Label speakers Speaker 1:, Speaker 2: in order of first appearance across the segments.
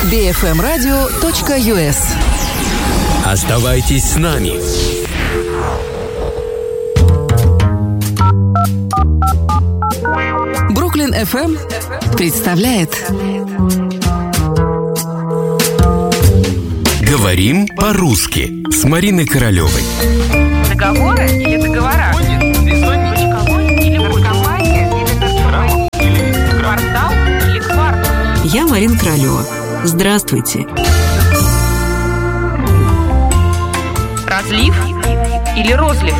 Speaker 1: bfmradio.us.
Speaker 2: Оставайтесь с нами.
Speaker 1: Бруклин FM представляет
Speaker 2: Говорим по-русски с Мариной Королевой.
Speaker 3: Договоры или договора? Или наркомания, или квартал, или квартал.
Speaker 4: Я Марина Королева. Здравствуйте.
Speaker 3: Разлив или розлив?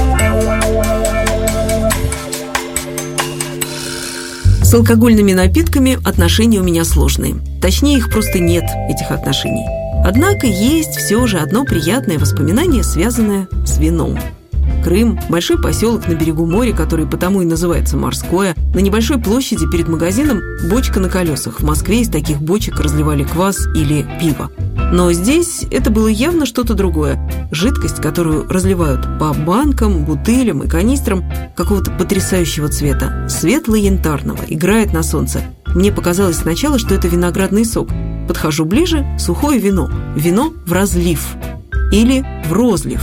Speaker 4: С алкогольными напитками отношения у меня сложные. Точнее, их просто нет, этих отношений. Однако есть все же одно приятное воспоминание, связанное с вином. Крым – большой поселок на берегу моря, который потому и называется «Морское». На небольшой площади перед магазином бочка на колесах. В Москве из таких бочек разливали квас или пиво. Но здесь это было явно что-то другое. Жидкость, которую разливают по банкам, бутылям и канистрам какого-то потрясающего цвета. Светло-янтарного, играет на солнце. Мне показалось сначала, что это виноградный сок. Подхожу ближе – сухое вино. Вино в разлив или в розлив.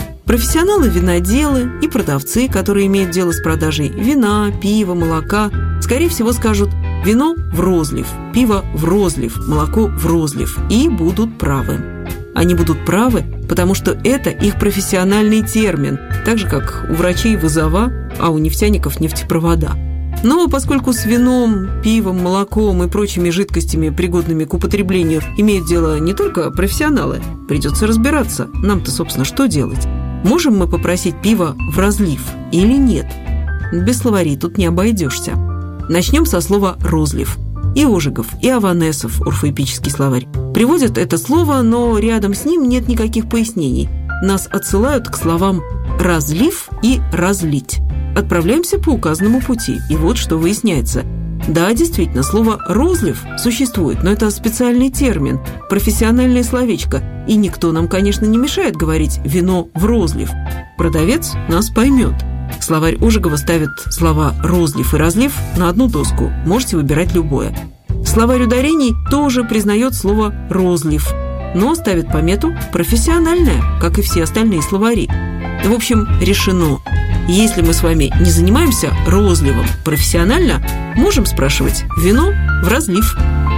Speaker 4: Профессионалы-виноделы и продавцы, которые имеют дело с продажей вина, пива, молока, скорее всего скажут «вино в розлив», «пиво в розлив», «молоко в розлив» и будут правы. Они будут правы, потому что это их профессиональный термин, так же, как у врачей вызова, а у нефтяников нефтепровода. Но поскольку с вином, пивом, молоком и прочими жидкостями, пригодными к употреблению, имеют дело не только профессионалы, придется разбираться, нам-то, собственно, что делать? Можем мы попросить пиво в разлив или нет? Без словарей тут не обойдешься. Начнем со слова «розлив». И Ожегов, и Аванесов, орфоэпический словарь, приводят это слово, но рядом с ним нет никаких пояснений. Нас отсылают к словам «разлив» и «разлить». Отправляемся по указанному пути, и вот что выясняется. Да, действительно, слово «розлив» существует, но это специальный термин, профессиональное словечко, и никто нам, конечно, не мешает говорить «вино в розлив». Продавец нас поймет. Словарь Ожегова ставит слова «розлив» и «разлив» на одну доску, можете выбирать любое. Словарь ударений тоже признает слово «розлив», но ставит помету «профессиональное», как и все остальные словари. В общем, решено. Если мы с вами не занимаемся розливом профессионально, можем спрашивать «вино в разлив».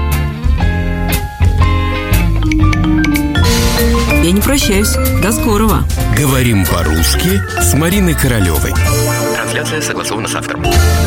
Speaker 4: Я не прощаюсь. До скорого.
Speaker 2: Говорим по-русски с Мариной Королевой.
Speaker 5: Трансляция согласована с автором.